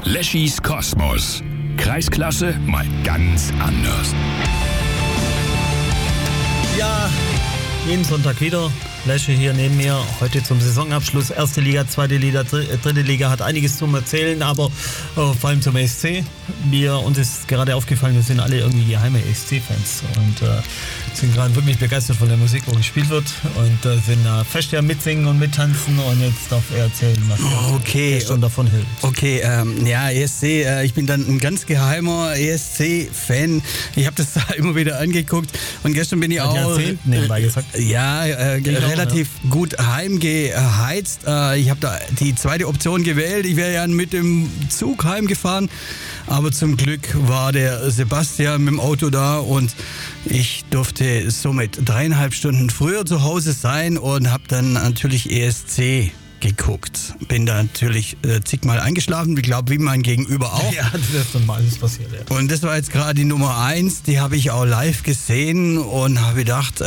Leschis Kosmos. Kreisklasse mal ganz anders. Ja, jeden Sonntag wieder. Lesche hier neben mir, heute zum Saisonabschluss. Erste Liga, zweite Liga, dritte Liga hat einiges zum Erzählen, aber vor allem zum ESC. Uns ist gerade aufgefallen, wir sind alle irgendwie geheime ESC-Fans und sind gerade wirklich begeistert von der Musik, wo gespielt wird und sind fest ja mitsingen und mittanzen und jetzt darf er erzählen, was er schon davon hält. Okay, ja, ESC, ich bin dann ein ganz geheimer ESC-Fan. Ich habe das da immer wieder angeguckt und gestern bin ich auch... Jahrzehnten nebenbei gesagt. Ja, relativ gut heimgeheizt. Ich habe da die zweite Option gewählt. Ich wäre ja mit dem Zug heimgefahren, aber zum Glück war der Sebastian mit dem Auto da und ich durfte somit 3,5 Stunden früher zu Hause sein und habe dann natürlich ESC geguckt. Bin da natürlich zigmal eingeschlafen, ich glaube, wie mein Gegenüber auch. Ja, das ist dann mal alles passiert. Ja. Und das war jetzt gerade die Nummer 1, die habe ich auch live gesehen und habe gedacht,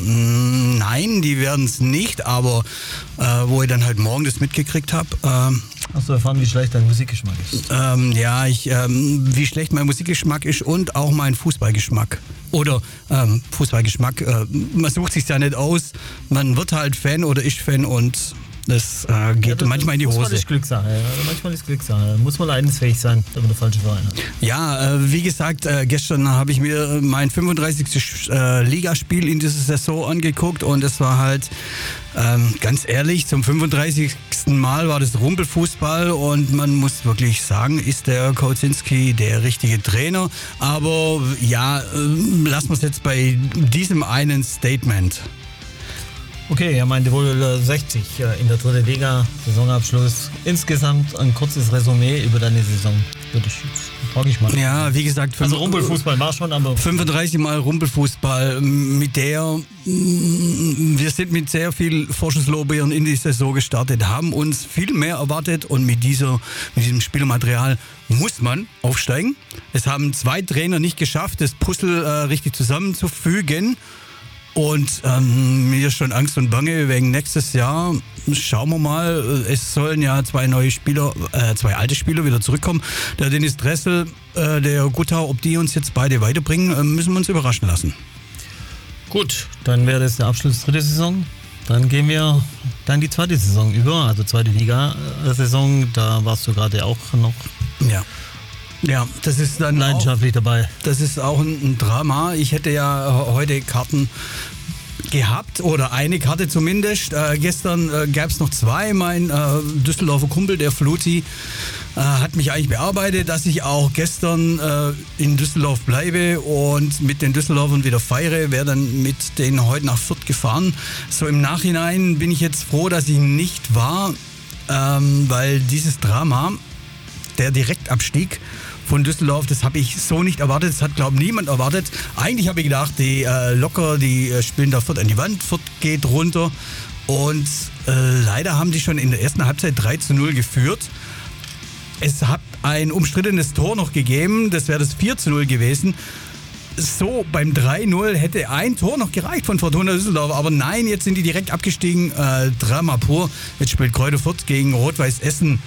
nein, die werden es nicht, aber wo ich dann halt morgen das mitgekriegt habe. Hast du erfahren, wie schlecht dein Musikgeschmack ist? Ja, wie schlecht mein Musikgeschmack ist und auch mein Fußballgeschmack. Oder Fußballgeschmack, man sucht sich ja nicht aus, man wird halt Fan oder ist Fan und das geht manchmal in die Hose. Manchmal ist Glückssache. Ja. Manchmal ist Glückssache. Muss man leidensfähig sein, wenn man der falsche Verein hat. Ja, wie gesagt, gestern habe ich mir mein 35. Ligaspiel in dieser Saison angeguckt und es war halt, ganz ehrlich, zum 35. Mal war das Rumpelfußball und man muss wirklich sagen, ist der Kołczynski der richtige Trainer. Aber ja, lassen wir es jetzt bei diesem einen Statement. Okay, er meinte wohl 60 in der dritten Liga, Saisonabschluss. Insgesamt ein kurzes Resümee über deine Saison. Frag ich mal. Ja, wie gesagt, also Rumpelfußball war schon, aber 35 Mal Rumpelfußball. Wir sind mit sehr viel Vorschusslorbeeren in die Saison gestartet, haben uns viel mehr erwartet und mit diesem Spielermaterial muss man aufsteigen. Es haben 2 Trainer nicht geschafft, das Puzzle richtig zusammenzufügen. Und mir ist schon Angst und Bange wegen nächstes Jahr. Schauen wir mal, es sollen ja 2 alte Spieler wieder zurückkommen. Der Dennis Dressel, der Guttau, ob die uns jetzt beide weiterbringen, müssen wir uns überraschen lassen. Gut, dann wäre das der Abschluss der dritten Saison. Dann gehen wir dann die zweite Saison über, also zweite Liga-Saison. Da warst du gerade auch noch. Ja, das ist dann leidenschaftlich dabei. Das ist auch ein Drama. Ich hätte ja heute Karten gehabt oder eine Karte zumindest. Gestern gab es noch 2. Mein Düsseldorfer Kumpel, der Fluti, hat mich eigentlich bearbeitet, dass ich auch gestern in Düsseldorf bleibe und mit den Düsseldorfern wieder feiere. Wäre dann mit denen heute nach Fürth gefahren. So im Nachhinein bin ich jetzt froh, dass ich nicht war, weil dieses Drama, der Direktabstieg von Düsseldorf, das habe ich so nicht erwartet. Das hat, glaube ich, niemand erwartet. Eigentlich habe ich gedacht, die spielen da Fürth an die Wand. Fürth geht runter. Und leider haben die schon in der ersten Halbzeit 3:0 geführt. Es hat ein umstrittenes Tor noch gegeben. Das wäre das 4:0 gewesen. So, beim 3:0 hätte ein Tor noch gereicht von Fortuna Düsseldorf. Aber nein, jetzt sind die direkt abgestiegen. Drama pur. Jetzt spielt Greuther Fürth gegen Rot-Weiß Essen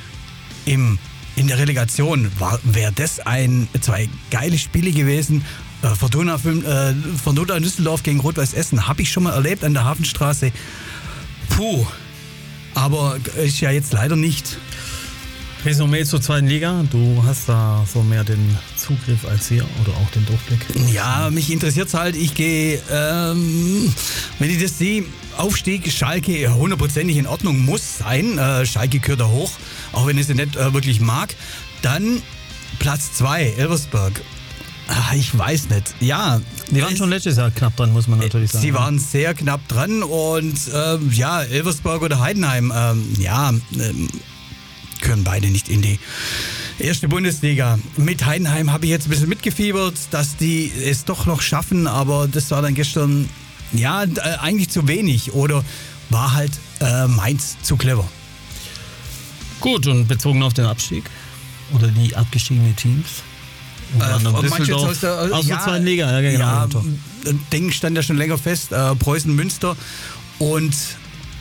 in der Relegation. Wäre das 2 geile Spiele gewesen. Fortuna Düsseldorf gegen Rot-Weiß Essen habe ich schon mal erlebt an der Hafenstraße. Puh. Aber ist ja jetzt leider nicht. Resümee zur zweiten Liga. Du hast da so mehr den Zugriff als wir oder auch den Durchblick. Ja, mich interessiert es halt. Ich gehe, wenn ich das sehe, Aufstieg, Schalke hundertprozentig in Ordnung muss sein. Schalke gehört da hoch, auch wenn ich sie nicht wirklich mag. Dann Platz 2, Elversberg. Ich weiß nicht. Ja, die waren schon letztes Jahr knapp dran, muss man natürlich sagen. Sie waren sehr knapp dran und Elversberg oder Heidenheim, gehören beide nicht in die erste Bundesliga. Mit Heidenheim habe ich jetzt ein bisschen mitgefiebert, dass die es doch noch schaffen, aber das war dann gestern eigentlich zu wenig oder war halt Mainz zu clever. Gut, und bezogen auf den Abstieg oder die abgestiegenen Teams? Düsseldorf aus der zweiten Liga. Ja, genau. Ding stand ja schon länger fest, Preußen Münster und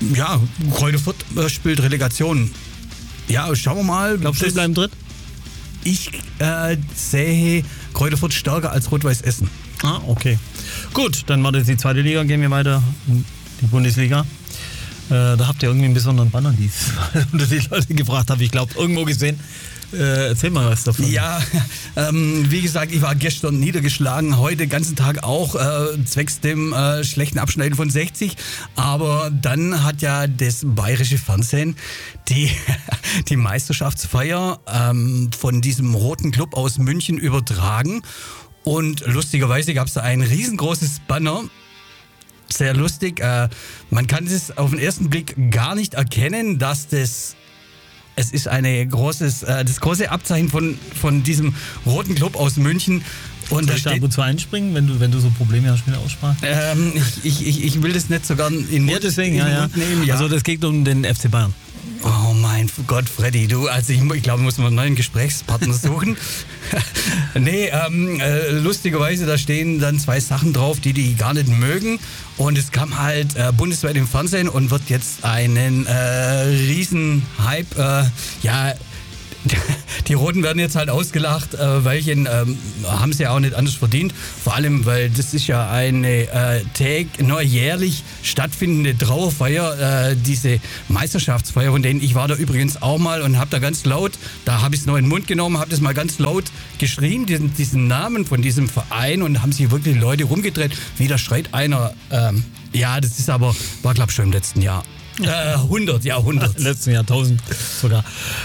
Greuther Fürth spielt Relegation. Ja, schauen wir mal. Glaubst du, die bleiben dritt? ich sehe Kräuter Fürth stärker als Rot-Weiß Essen. Ah, okay. Gut, dann war das die zweite Liga, gehen wir weiter in die Bundesliga. Da habt ihr irgendwie einen besonderen Banner, die Leute gefragt haben. Ich glaube, irgendwo gesehen. Erzähl mal was davon. Ja, wie gesagt, ich war gestern niedergeschlagen, heute den ganzen Tag auch, zwecks dem schlechten Abschneiden von 60. Aber dann hat ja das bayerische Fernsehen die Meisterschaftsfeier von diesem roten Club aus München übertragen. Und lustigerweise gab es da ein riesengroßes Banner. Sehr lustig. Man kann es auf den ersten Blick gar nicht erkennen, dass es ist das große Abzeichen von diesem roten Club aus München. Und soll ich da ab und zu einspringen, wenn du so Probleme hast mit der Aussprache? Ich will das nicht so gern in den Mund nehmen. Ja. Also das geht um den FC Bayern. Oh mein Gott, Freddy, ich glaube, muss man einen neuen Gesprächspartner suchen. Nee, lustigerweise, da stehen dann 2 Sachen drauf, die gar nicht mögen. Und es kam halt bundesweit im Fernsehen und wird jetzt einen riesen Hype, die Roten werden jetzt halt ausgelacht, Weilchen haben sie ja auch nicht anders verdient. Vor allem, weil das ist ja eine jährlich stattfindende Trauerfeier, diese Meisterschaftsfeier, von denen ich war da übrigens auch mal und habe da ganz laut, da habe ich es noch in den Mund genommen, habe das mal ganz laut geschrien, diesen Namen von diesem Verein, und haben sich wirklich Leute rumgedreht. Wieder schreit einer, das ist aber, war glaube ich schon im letzten Jahr. 100. Letzten Jahrtausend sogar.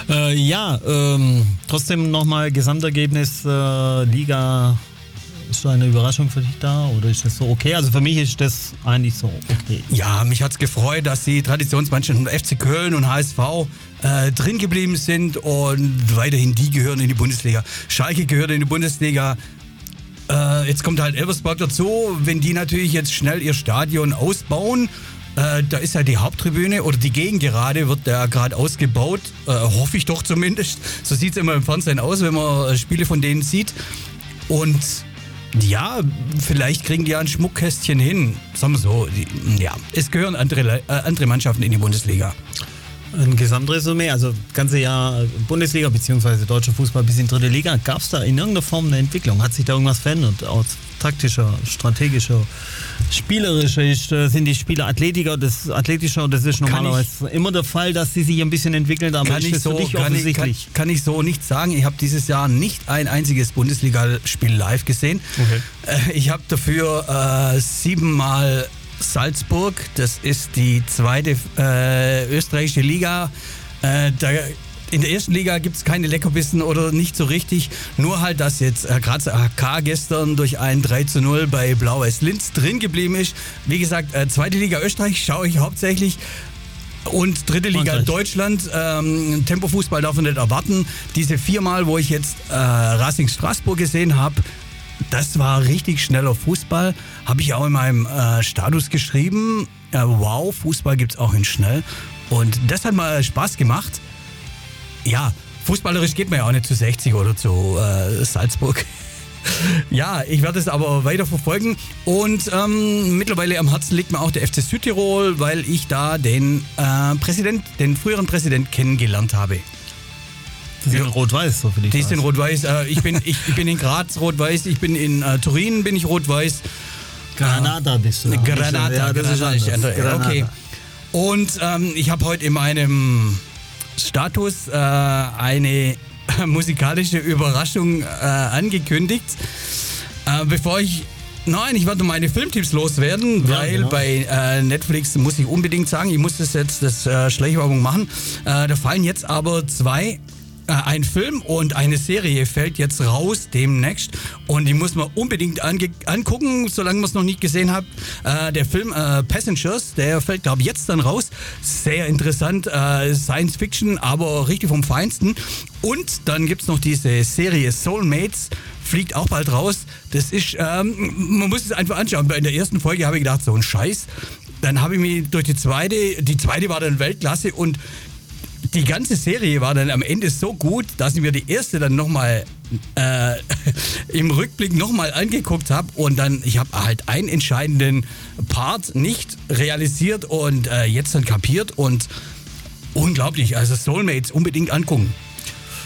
Trotzdem nochmal Gesamtergebnis Liga. Ist da eine Überraschung für dich da oder ist das so okay? Also für mich ist das eigentlich so okay. Ja, mich hat es gefreut, dass die Traditionsmannschaften FC Köln und HSV drin geblieben sind und weiterhin die gehören in die Bundesliga. Schalke gehört in die Bundesliga. Jetzt kommt halt Elversberg dazu. Wenn die natürlich jetzt schnell ihr Stadion ausbauen, da ist ja die Haupttribüne oder die Gegengerade wird da gerade ausgebaut, hoffe ich doch zumindest. So sieht es immer im Fernsehen aus, wenn man Spiele von denen sieht. Und ja, vielleicht kriegen die ja ein Schmuckkästchen hin. Sagen wir so, es gehören andere Mannschaften in die Bundesliga. Ein Gesamtresümee, also das ganze Jahr Bundesliga bzw. deutscher Fußball bis in dritte Liga. Gab es da in irgendeiner Form eine Entwicklung? Hat sich da irgendwas verändert? Aus taktischer, strategischer, spielerischer? Sind die Spieler athletischer? Das ist normalerweise immer der Fall, dass sie sich ein bisschen entwickeln. Aber ist das für dich offensichtlich? Kann ich so nicht sagen. Ich habe dieses Jahr nicht ein einziges Bundesligaspiel live gesehen. Okay. Ich habe dafür 7-mal Salzburg, das ist die zweite österreichische Liga. In der ersten Liga gibt es keine Leckerbissen oder nicht so richtig. Nur halt, dass jetzt Grazer AK gestern durch ein 3:0 bei Blau-Weiß Linz drin geblieben ist. Wie gesagt, zweite Liga Österreich schaue ich hauptsächlich. Und dritte Liga Deutschland, Tempofußball darf man nicht erwarten. Diese 4-mal, wo ich jetzt Racing Straßburg gesehen habe, das war richtig schneller Fußball. Habe ich auch in meinem Status geschrieben. Wow, Fußball gibt es auch in schnell. Und das hat mal Spaß gemacht. Ja, fußballerisch geht man ja auch nicht zu 60 oder zu Salzburg. Ja, ich werde es aber weiter verfolgen. Und mittlerweile am Herzen liegt mir auch der FC Südtirol, weil ich da den früheren Präsident kennengelernt habe. Die sind rot-weiß, so für dich. Die sind rot-weiß. Ich bin in Graz rot-weiß, ich bin in Turin bin ich rot-weiß. Granada bist du. Granada, ja, das ist anders. Okay. Und ich habe heute in meinem Status eine musikalische Überraschung angekündigt. Ich werde meine Filmtipps loswerden, weil bei Netflix muss ich unbedingt sagen, ich muss das Schleichwerbung machen. Da fallen jetzt aber ein Film und eine Serie fällt jetzt raus demnächst und die muss man unbedingt angucken, solange man es noch nicht gesehen hat. Der Film Passengers, der fällt glaube ich jetzt dann raus. Sehr interessant, Science Fiction, aber richtig vom Feinsten. Und dann gibt es noch diese Serie Soulmates, fliegt auch bald raus. Das ist, man muss es einfach anschauen. In der ersten Folge habe ich gedacht, so ein Scheiß. Dann habe ich mich durch die zweite war dann Weltklasse und die ganze Serie war dann am Ende so gut, dass ich mir die erste dann nochmal im Rückblick nochmal angeguckt habe und dann, ich habe halt einen entscheidenden Part nicht realisiert und jetzt dann kapiert und unglaublich, also Soulmates unbedingt angucken.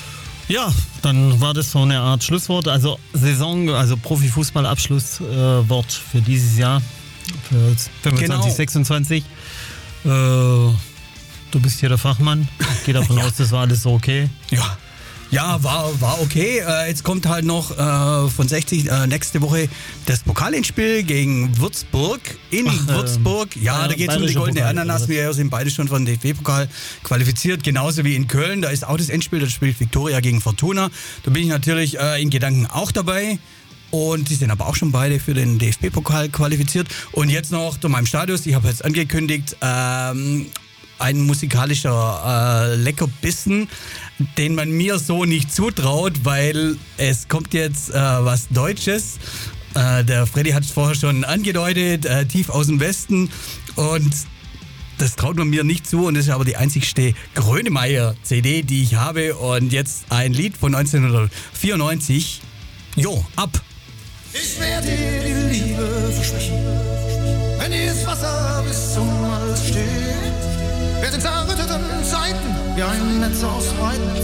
Ja, dann war das so eine Art Schlusswort. Also Saison, also Profifußballabschlusswort für dieses Jahr, für 25, 26. Du bist hier der Fachmann. Ich gehe davon aus, das war alles so okay. Ja, war okay. Jetzt kommt halt noch von 60 nächste Woche das Pokalendspiel gegen Würzburg in Würzburg. Da geht es um die goldene Ananas. Wir sind beide schon von DFB-Pokal qualifiziert, genauso wie in Köln. Da ist auch das Endspiel, da spielt Viktoria gegen Fortuna. Da bin ich natürlich in Gedanken auch dabei. Und die sind aber auch schon beide für den DFB-Pokal qualifiziert. Und jetzt noch zu meinem Status. Ich habe jetzt angekündigt, ein musikalischer Leckerbissen, den man mir so nicht zutraut, weil es kommt jetzt was Deutsches. Der Freddy hat es vorher schon angedeutet, tief aus dem Westen, und das traut man mir nicht zu, und das ist aber die einzigste Grönemeyer-CD, die ich habe, und jetzt ein Lied von 1994. Ab! Ich werde dir die Liebe versprechen, wenn dieses Wasser bis zum Hals steht. Wir sind zerrütteten Zeiten, wie ein Netz aus Weiten,